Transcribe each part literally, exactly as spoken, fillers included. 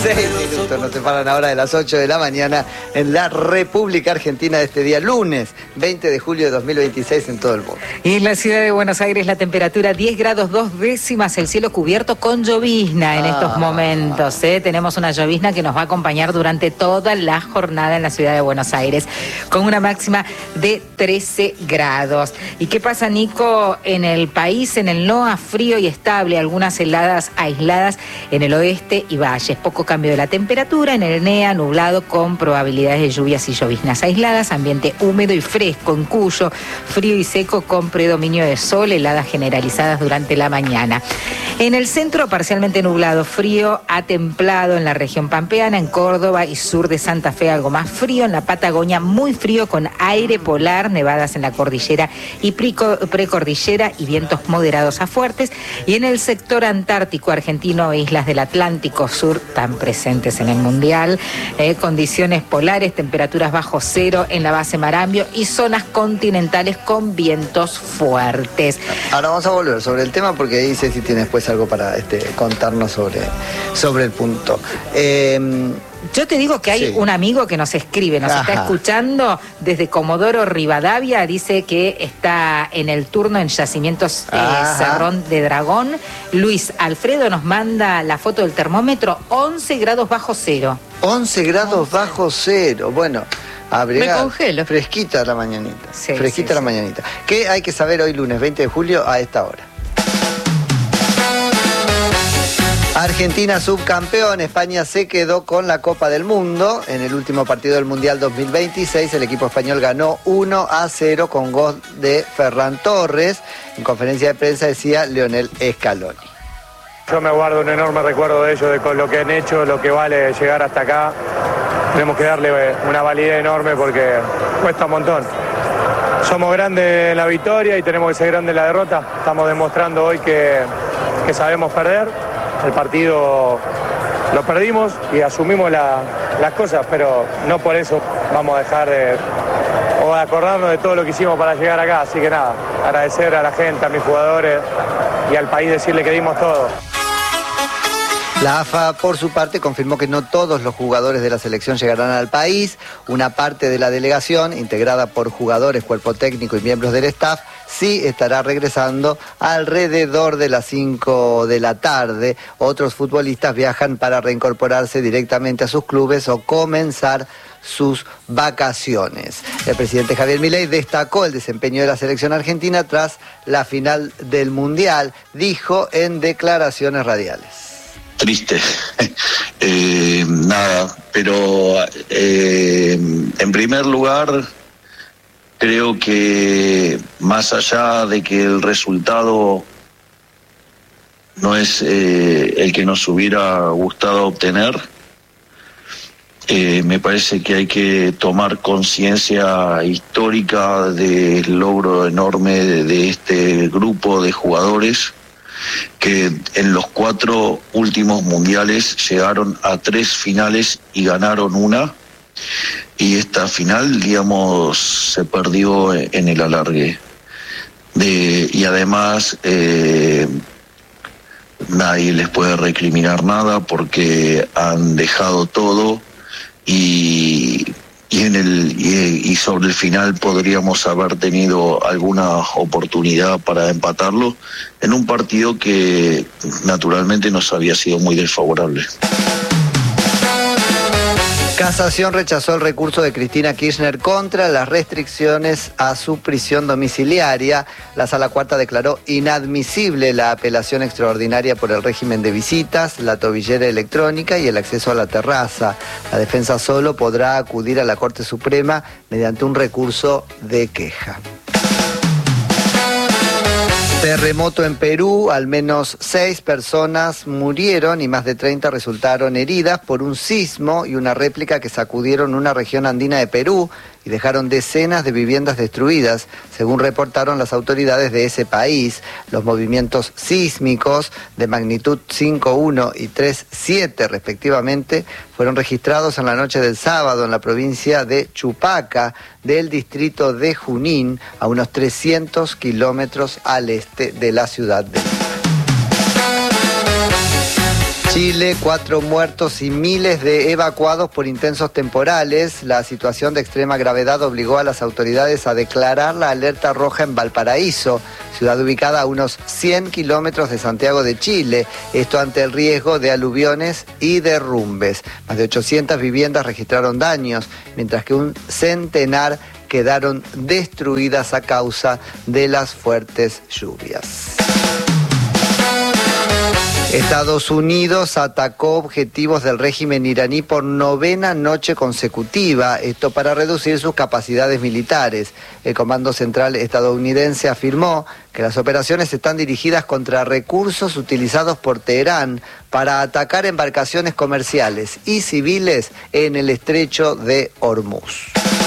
Seis minutos nos separan ahora de las ocho de la mañana en la República Argentina de este día, lunes veinte de julio de dos mil veintiséis en todo el mundo. Y en la ciudad de Buenos Aires la temperatura diez grados dos décimas, el cielo cubierto con llovizna en ah. estos momentos. ¿eh? Tenemos una llovizna que nos va a acompañar durante toda la jornada en la ciudad de Buenos Aires, con una máxima de trece grados. ¿Y qué pasa, Nico? En el país, en el NOA, frío y estable, algunas heladas aisladas en el oeste y valles. Poco cambio de la temperatura, en el NEA nublado con probabilidades de lluvias y lloviznas aisladas, ambiente húmedo y fresco en Cuyo, frío y seco con predominio de sol, heladas generalizadas durante la mañana. En el centro parcialmente nublado, frío a templado en la región pampeana, en Córdoba y sur de Santa Fe algo más frío, en la Patagonia muy frío con aire polar, nevadas en la cordillera y precordillera y vientos moderados a fuertes, y en el sector antártico argentino e islas del Atlántico Sur tan presentes en el Mundial, eh, condiciones polares, temperaturas bajo cero en la base Marambio y zonas continentales con vientos fuertes. Ahora vamos a volver sobre el tema porque ahí Ceci tiene después algo para este, contarnos sobre, sobre el punto. Eh, Yo te digo que hay sí. un amigo que nos escribe, nos Ajá. está escuchando desde Comodoro Rivadavia, dice que está en el turno en Yacimientos eh, Cerrón de Dragón. Luis Alfredo nos manda la foto del termómetro, once grados bajo cero. once grados bajo cero, bueno. Abrigar, me congelo. Fresquita la mañanita, sí, fresquita sí, la sí. mañanita. ¿Qué hay que saber hoy lunes veinte de julio a esta hora? Argentina subcampeón, España se quedó con la Copa del Mundo. En el último partido del Mundial dos mil veintiséis, el equipo español ganó uno a cero con gol de Ferran Torres. En conferencia de prensa decía Lionel Scaloni. Yo me guardo un enorme recuerdo de ellos, de con lo que han hecho, lo que vale llegar hasta acá. Tenemos que darle una validez enorme porque cuesta un montón. Somos grandes en la victoria y tenemos que ser grandes en la derrota. Estamos demostrando hoy que, que sabemos perder. El partido lo perdimos y asumimos la, las cosas, pero no por eso vamos a dejar de, o de acordarnos de todo lo que hicimos para llegar acá. Así que nada, agradecer a la gente, a mis jugadores y al país, decirle que dimos todo. La A F A, por su parte, confirmó que no todos los jugadores de la selección llegarán al país. Una parte de la delegación, integrada por jugadores, cuerpo técnico y miembros del staff, sí estará regresando alrededor de las cinco de la tarde. Otros futbolistas viajan para reincorporarse directamente a sus clubes o comenzar sus vacaciones. El presidente Javier Milei destacó el desempeño de la selección argentina tras la final del Mundial. Dijo en declaraciones radiales. Triste, eh, nada, pero eh, en primer lugar creo que más allá de que el resultado no es eh, el que nos hubiera gustado obtener, eh, me parece que hay que tomar conciencia histórica del logro enorme de, de este grupo de jugadores que en los cuatro últimos mundiales llegaron a tres finales y ganaron una, y esta final, digamos, se perdió en el alargue. De, y además eh, nadie les puede recriminar nada porque han dejado todo y Y, en el, y, y sobre el final podríamos haber tenido alguna oportunidad para empatarlo en un partido que naturalmente nos había sido muy desfavorable. Casación rechazó el recurso de Cristina Kirchner contra las restricciones a su prisión domiciliaria. La Sala Cuarta declaró inadmisible la apelación extraordinaria por el régimen de visitas, la tobillera electrónica y el acceso a la terraza. La defensa solo podrá acudir a la Corte Suprema mediante un recurso de queja. Terremoto en Perú, al menos seis personas murieron y más de treinta resultaron heridas por un sismo y una réplica que sacudieron una región andina de Perú y dejaron decenas de viviendas destruidas, según reportaron las autoridades de ese país. Los movimientos sísmicos de magnitud cinco punto uno y tres punto siete respectivamente fueron registrados en la noche del sábado en la provincia de Chupaca, del distrito de Junín, a unos trescientos kilómetros al este de la ciudad de Lima. Chile, cuatro muertos y miles de evacuados por intensos temporales. La situación de extrema gravedad obligó a las autoridades a declarar la alerta roja en Valparaíso, ciudad ubicada a unos cien kilómetros de Santiago de Chile. Esto ante el riesgo de aluviones y derrumbes. Más de ochocientas viviendas registraron daños, mientras que un centenar quedaron destruidas a causa de las fuertes lluvias. Estados Unidos atacó objetivos del régimen iraní por novena noche consecutiva, esto para reducir sus capacidades militares. El Comando Central estadounidense afirmó que las operaciones están dirigidas contra recursos utilizados por Teherán para atacar embarcaciones comerciales y civiles en el estrecho de Hormuz.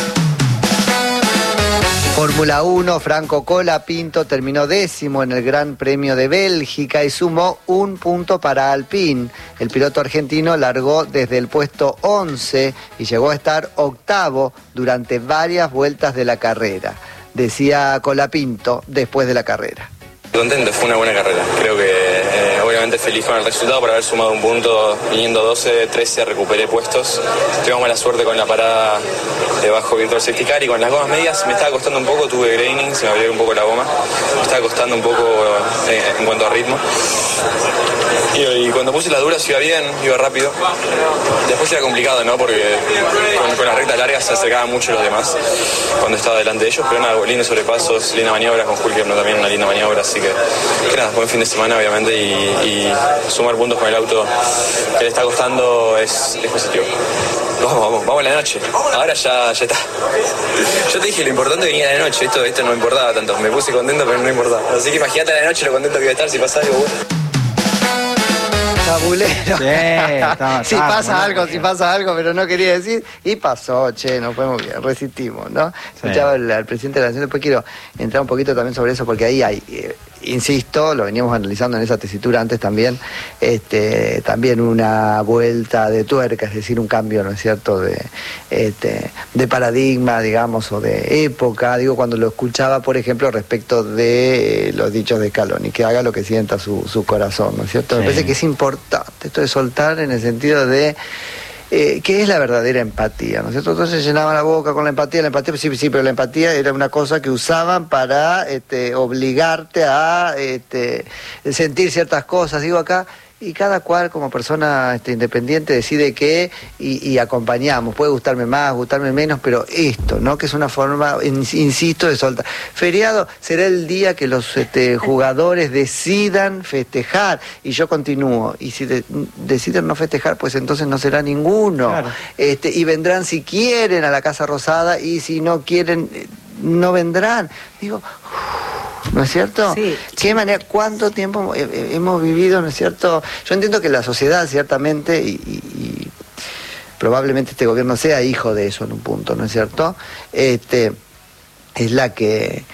Fórmula uno, Franco Colapinto terminó décimo en el Gran Premio de Bélgica y sumó un punto para Alpine. El piloto argentino largó desde el puesto once y llegó a estar octavo durante varias vueltas de la carrera. Decía Colapinto después de la carrera. Contento, fue una buena carrera. Creo que eh, obviamente feliz con el resultado por haber sumado un punto, viniendo doce, trece, recuperé puestos. Tuvimos mala suerte con la parada debajo Virtual Safety Car y con las gomas medias me estaba costando un poco, tuve graining, se me abrió un poco la goma, me estaba costando un poco eh, en cuanto a ritmo. Y, y cuando puse las duras iba bien, iba rápido. Después era complicado, ¿no? Porque con, con las rectas largas se acercaban mucho los demás cuando estaba delante de ellos, pero nada, lindos sobrepasos, linda maniobra con Hulk, no también una linda maniobra, así que, que nada, buen fin de semana obviamente y, y sumar puntos con el auto que le está costando es, es positivo. Vamos, vamos, vamos a la noche. Ahora ya, ya está. Yo te dije, lo importante venía a la noche, esto, esto no me importaba tanto, me puse contento pero no importaba. Así que imagínate a la noche lo contento que iba a estar si pasaba algo bueno. Tabulero. Sí, está, si está, pasa bueno, algo, bien. si pasa algo, pero no quería decir. Y pasó, che, nos fue muy bien, resistimos, ¿no? Sí. Escuchaba al, al presidente de la Nación, después quiero entrar un poquito también sobre eso, porque ahí hay, eh, insisto, lo veníamos analizando en esa tesitura antes también, este, también una vuelta de tuerca, es decir, un cambio, ¿no es cierto?, de, este, de paradigma, digamos, o de época, digo, cuando lo escuchaba, por ejemplo, respecto de los dichos de Scaloni, que haga lo que sienta su, su corazón, ¿no es cierto? Me Sí. parece que es importante esto de soltar en el sentido de eh, ¿qué es la verdadera empatía? ¿No es cierto? Entonces se llenaba la boca con la empatía, la empatía, sí, sí, pero la empatía era una cosa que usaban para este, obligarte a este, sentir ciertas cosas, digo acá, y cada cual como persona este, independiente decide qué y, y acompañamos. Puede gustarme más, gustarme menos, pero esto, ¿no? Que es una forma, insisto, de soltar. Feriado será el día que los este, jugadores decidan festejar y yo continúo. Y si de, deciden no festejar, pues entonces no será ninguno. Claro. Este, y vendrán si quieren a la Casa Rosada y si no quieren, no vendrán. Digo... ¿no es cierto? Sí. ¿Qué manera, cuánto tiempo hemos vivido, ¿no es cierto? Yo entiendo que la sociedad, ciertamente, y, y, y probablemente este gobierno sea hijo de eso en un punto, ¿no es cierto? Este, es la que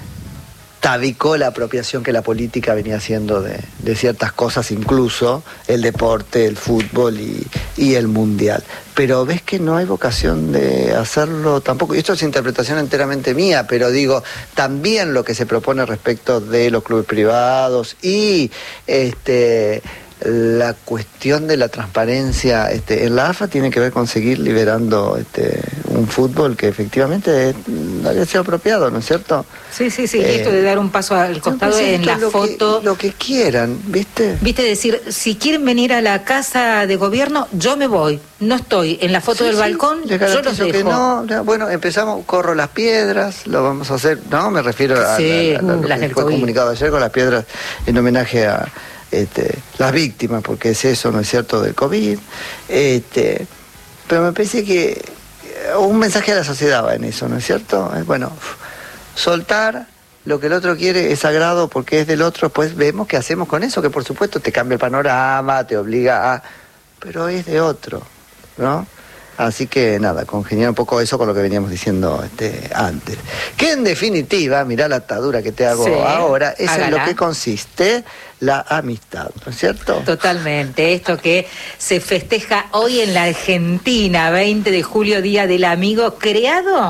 tabicó la apropiación que la política venía haciendo de, de ciertas cosas, incluso el deporte, el fútbol y, y el mundial. Pero ves que no hay vocación de hacerlo tampoco, y esto es interpretación enteramente mía, pero digo, también lo que se propone respecto de los clubes privados y este la cuestión de la transparencia este, en la A F A tiene que ver con seguir liberando este, un fútbol que efectivamente no había sido apropiado, ¿no es cierto? Sí, sí, sí, Eh, esto de dar un paso al costado Entonces, en esto la es lo foto. Que, lo que quieran, ¿viste? Viste, decir, si quieren venir a la casa de gobierno, yo me voy. No estoy en la foto Sí, del sí, balcón, les yo los garantizo dejo. que no, no, bueno, empezamos, corro las piedras, lo vamos a hacer, no, me refiero a, Sí, a- a- a lo las que del fue COVID. comunicado ayer con las piedras en homenaje a este, las víctimas, porque es eso, ¿no es cierto?, del COVID. Este, pero me parece que eh, un mensaje a la sociedad va en eso, ¿no es cierto? Es, bueno, soltar lo que el otro quiere es sagrado porque es del otro, pues vemos qué hacemos con eso, que por supuesto te cambia el panorama, te obliga a... pero es de otro, ¿no? Así que nada, congeniar un poco eso con lo que veníamos diciendo este, antes. Que en definitiva, mirá la atadura que te hago Sí, ahora, es en hágala. lo que consiste la amistad, ¿no es cierto? Totalmente, esto que se festeja hoy en la Argentina, veinte de julio, Día del Amigo, creado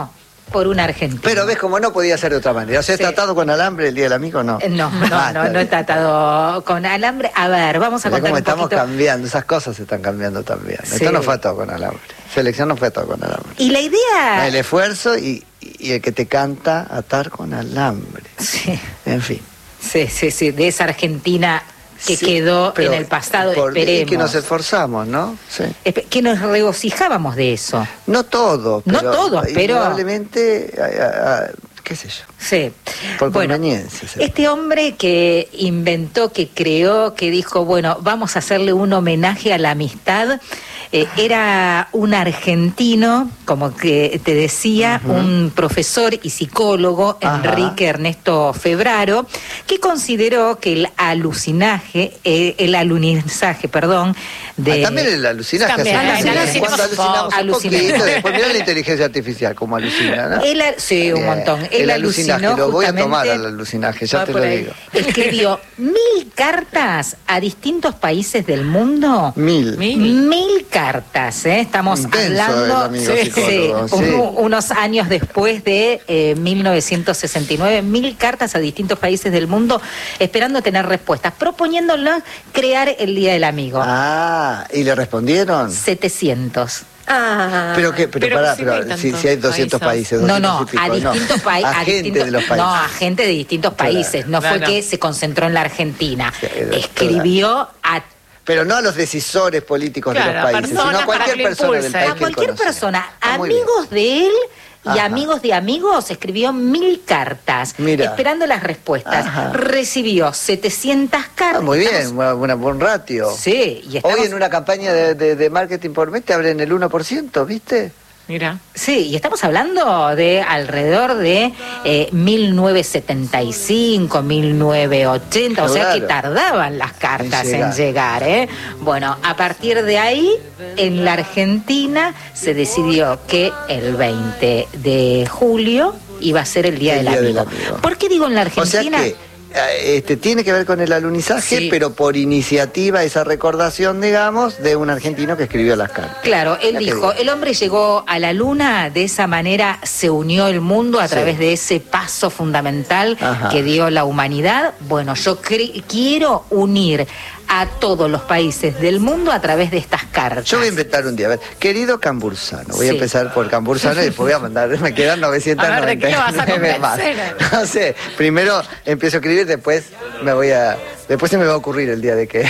por un argentino. Pero ves como no podía ser de otra manera. O sea, Sí. ¿está atado con alambre el Día del Amigo o no? No, no, Ah, no, está no está atado con alambre. A ver, vamos a Mirá contar cómo un estamos poquito. cambiando, esas cosas se están cambiando también. Sí. Esto no fue atado con alambre. Selección no fue atado con alambre. Y la idea... El esfuerzo y, y el que te canta atar con alambre. Sí, En fin. sí, sí, sí, de esa Argentina que Sí, quedó pero en el pasado, por- esperemos. Y que nos esforzamos, ¿no? Sí. Espe- Que nos regocijábamos de eso. No todos. No pero todos, pero- Probablemente, a- a- a- qué sé yo. Sí. Por Bueno, conveniencia. sí. este hombre que inventó, que creó, que dijo, bueno, vamos a hacerle un homenaje a la amistad, eh, era un argentino, como que te decía, uh-huh. un profesor y psicólogo, Ajá. Enrique Ernesto Febraro, que consideró que el alucinaje, eh, el alunizaje, perdón, de... Ah, también el alucinaje. También, hace- el hace- cuando alucinamos un alucinamos. poquito, después mirá la inteligencia artificial, como alucina, ¿no? El, sí, un Bien. montón. El, Él alucinaje, alucinó lo voy a tomar justamente- al alucinaje, ya Va te por lo ahí. digo. Escribió mil cartas a distintos países del mundo. Mil. Mil, Mil cartas, ¿eh? Estamos Intenso hablando el amigo sí, psicólogo, sí, sí. un- unos años después de eh, mil novecientos sesenta y nueve, mil cartas a distintos países del mundo esperando tener respuestas, proponiéndolas crear el Día del Amigo. Ah, ¿y le respondieron? setecientos. Ah, Pero qué, pero, pero pará, sí pero hay si, tantos si hay doscientos países, No, doscientos no, y pico, a distintos no. países. A gente de los países. No, a gente de distintos Claro. países. No, No, fue no. que se concentró en la Argentina. Sí, claro. Escribió a Pero no a los decisores políticos Claro, de los países, personas sino a cualquier para que lo persona del impulsen. país a que cualquier él conocía. persona, Ah, muy bien. amigos de él y Ajá. amigos de amigos, escribió mil cartas, Mira. esperando las respuestas. Ajá. Recibió setecientas cartas. Ah, muy bien, Estamos- buena, buena- buen ratio. Sí, y estamos... Hoy en una campaña de, de, de marketing por mes te abren el uno por ciento, ¿viste? mira. Sí, y estamos hablando de alrededor de eh, mil novecientos setenta y cinco, mil novecientos ochenta, o sea Claro. que tardaban las cartas En en llegar. llegar, ¿eh? Bueno, a partir de ahí, en la Argentina se decidió que el veinte de julio iba a ser el Día, El del, Día del amigo. Amigo. ¿Por qué digo en la O sea Argentina? que eh, este, tiene que ver con el alunizaje, Sí. pero por iniciativa, esa recordación, digamos, de un argentino que escribió las cartas. Claro, él Mira qué dijo, bien. el hombre llegó a la luna, de esa manera se unió el mundo a Sí. través de ese paso fundamental Ajá. que dio la humanidad. Bueno, yo cre- quiero unir a todos los países del mundo a través de estas cartas. Yo voy a inventar un día, a ver, querido Cambursano, voy a Sí. empezar por Cambursano y después voy a mandar, me quedan novecientos A ver, ¿de qué lo vas a noventa y nueve más. convencer? No sé, primero empiezo a escribir, después me voy a, después se me va a ocurrir el día de que...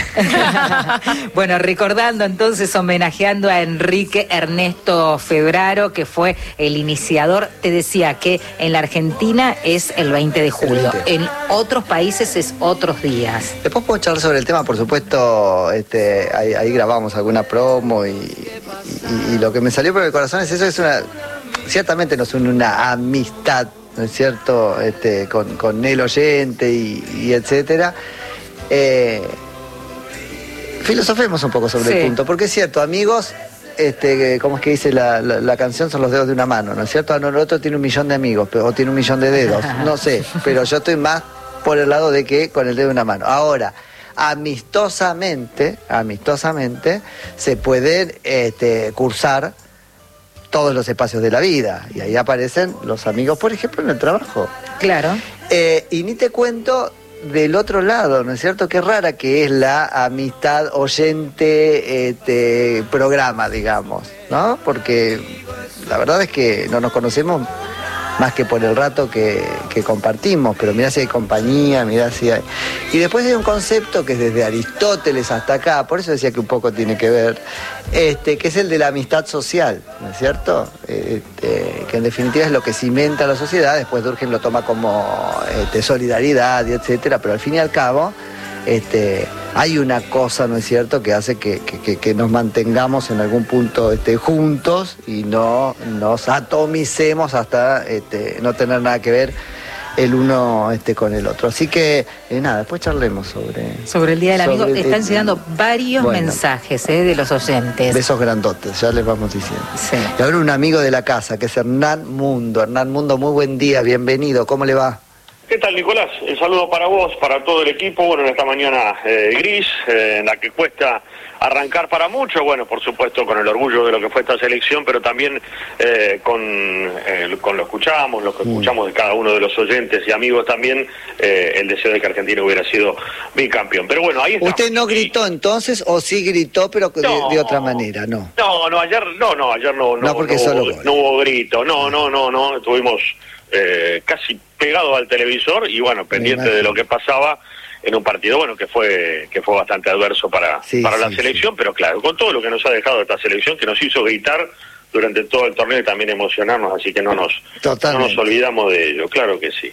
Bueno, recordando entonces, homenajeando a Enrique Ernesto Febraro, que fue el iniciador, te decía que en la Argentina es el veinte de julio, veinte. en otros países es otros días. Después puedo charlar sobre el tema, por supuesto, este, ahí, ahí grabamos alguna promo y, y- y lo que me salió por el corazón es eso, es una, ciertamente nos une una amistad, ¿no es cierto?, este, con, con el oyente y, y etcétera. Eh, filosofemos un poco sobre Sí. el punto, porque es cierto, amigos, este, ¿cómo es que dice la, la, la canción? Son los dedos de una mano, ¿no es cierto? Ah, no, el otro tiene un millón de amigos, pero, o tiene un millón de dedos, no sé, pero yo estoy más por el lado de que con el dedo de una mano. Ahora, amistosamente, amistosamente, se pueden este, cursar todos los espacios de la vida, y ahí aparecen los amigos, por ejemplo, en el trabajo. Claro. Eh, y ni te cuento del otro lado, ¿no es cierto? Qué rara que es la amistad oyente este, programa, digamos, ¿no? Porque la verdad es que no nos conocemos más que por el rato que, que compartimos, pero mirá si hay compañía, mirá si hay... Y después hay un concepto que es desde Aristóteles hasta acá, por eso decía que un poco tiene que ver, este, que es el de la amistad social, ¿no es cierto? Este, que en definitiva es lo que cimenta la sociedad, después Durkheim lo toma como este, solidaridad y etcétera, pero al fin y al cabo este, hay una cosa, ¿no es cierto?, que hace que, que, que, que nos mantengamos en algún punto este, juntos y no nos atomicemos hasta este, no tener nada que ver el uno este, con el otro. Así que, eh, nada, después charlemos sobre... Sobre el Día del Amigo, sobre están el- llegando varios Bueno. mensajes eh, de los oyentes. Besos grandotes, ya les vamos diciendo. Sí. Y ahora un amigo de la casa, que es Hernán Mundo. Hernán Mundo, muy buen día, bienvenido, ¿cómo le va? ¿Qué tal, Nicolás? El saludo para vos, para todo el equipo. Bueno, en esta mañana eh, gris, eh, en la que cuesta arrancar para muchos, bueno, por supuesto con el orgullo de lo que fue esta selección, pero también eh, con, eh, con lo escuchamos, lo que escuchamos de cada uno de los oyentes y amigos también, eh, el deseo de que Argentina hubiera sido bicampeón. Pero bueno, ahí está. ¿Usted no gritó entonces o sí gritó, pero de, no, de otra manera? No. No, no, ayer no, no, ayer no, no, no, porque no, solo hubo, no hubo grito, no, no, no, no, estuvimos eh, casi pegados al televisor y bueno, pendiente de lo que pasaba en un partido, bueno, que fue que fue bastante adverso para, sí, para sí, la selección, sí. Pero claro, con todo lo que nos ha dejado esta selección, que nos hizo gritar durante todo el torneo y también emocionarnos, así que no nos, no nos olvidamos de ello, claro que sí.